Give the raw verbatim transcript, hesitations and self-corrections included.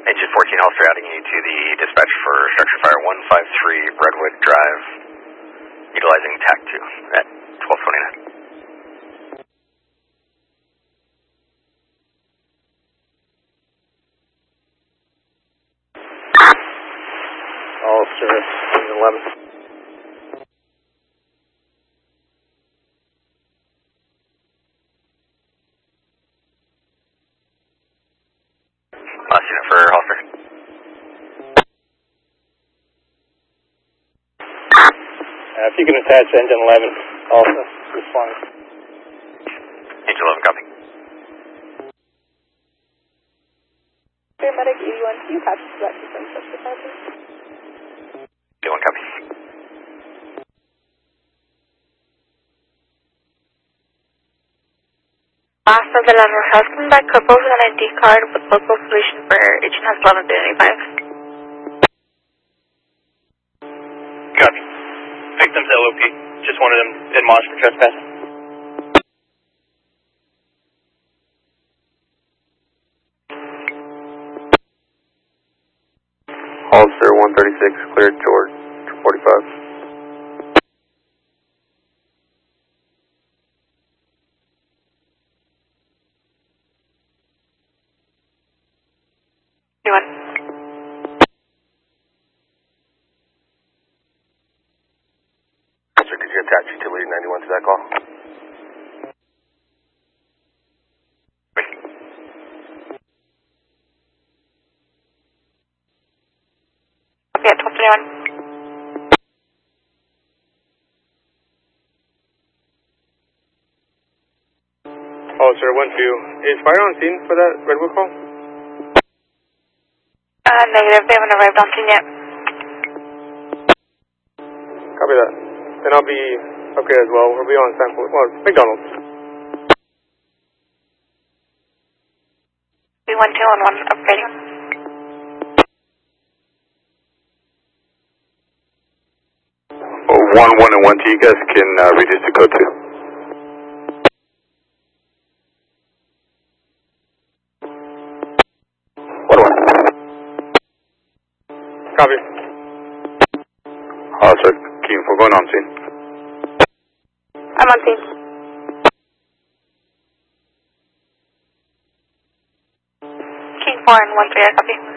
Engine fourteen Ulster adding you to the dispatch for structure fire one five three Redwood Drive, utilizing T A C two at twelve twenty-nine. Ulster, engine eleven. Last unit for Ulster. Uh, if you can attach engine eleven, also respond. Engine eleven, copy. Paramedic eighty-one, can you patch to that confirm such departure? eighty-one, copy. Last of the lateral house coming back, coupled with an I D card with local solution for H N S eleven thirty-five. Copy. Victims L O P. Just wanted them admonished for trespassing. Ulster one thirty-six, cleared George forty-five. Anyone? Sir, could you attach utility ninety-one to that call? Copy at twelve twenty-one. Ulster one two. Is fire on scene for that Redwood call? Uh, negative, they haven't arrived on scene yet. Copy that. Then I'll be okay as well. We'll be on sample. Well, McDonald's. We one two one one upgrading. one one and one two, you guys can uh, reduce to code two. one one. Copy. Uh, sir, King four going on scene. I'm on scene. King four and one three, I copy.